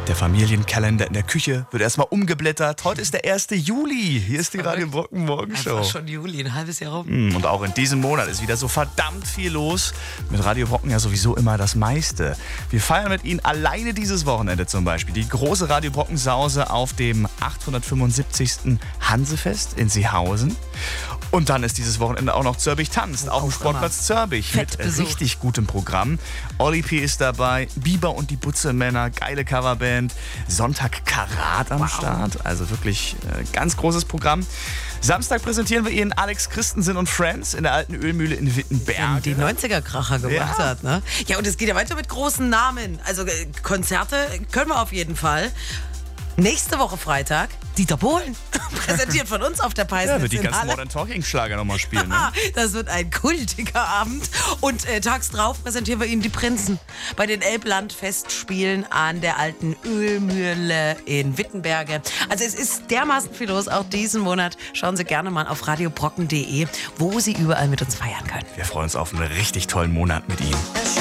Der Familienkalender in der Küche wird erstmal umgeblättert. Heute ist der 1. Juli. Hier ist die Radio Brocken Morgenshow. Einfach schon Juli, ein halbes Jahr rum. Und auch in diesem Monat ist wieder so verdammt viel los. Mit Radio Brocken ja sowieso immer das meiste. Wir feiern mit Ihnen alleine dieses Wochenende zum Beispiel die große Radio Brocken Sause auf dem 875. Hansefest in Seehausen. Und dann ist dieses Wochenende auch noch Zörbich tanzt, auf dem Sportplatz Zörbich mit richtig gutem Programm. Olli P. ist dabei, Biber und die Butzelmänner, geile Coverband. Sonntag Karat am Start, also wirklich ganz großes Programm. Samstag präsentieren wir Ihnen Alex Christensen und Friends in der alten Ölmühle in Wittenberg. Die 90er-Kracher gemacht hat, ne? Ja, und es geht ja weiter mit großen Namen. Also Konzerte können wir auf jeden Fall. Nächste Woche Freitag, Dieter Bohlen, präsentiert von uns auf der Peißnitz. Ja, wird die ganzen Modern Talking Schlager nochmal spielen. Ne? Das wird ein kultiger Abend. Und tags drauf präsentieren wir Ihnen die Prinzen bei den Elbland-Festspielen an der alten Ölmühle in Wittenberge. Also es ist dermaßen viel los, auch diesen Monat. Schauen Sie gerne mal auf radiobrocken.de, wo Sie überall mit uns feiern können. Wir freuen uns auf einen richtig tollen Monat mit Ihnen.